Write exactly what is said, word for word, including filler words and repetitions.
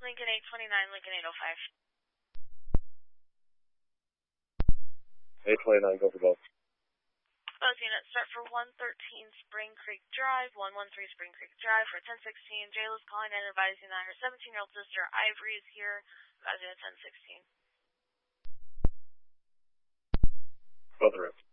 Lincoln eight twenty-nine, Lincoln eight oh five. eight twenty-nine, go for both. Both units start for one thirteen Spring Creek Drive, one one three Spring Creek Drive for ten sixteen. Jayla's calling and advising that her seventeen-year-old sister Ivory is here, advising at ten sixteen. Both are in.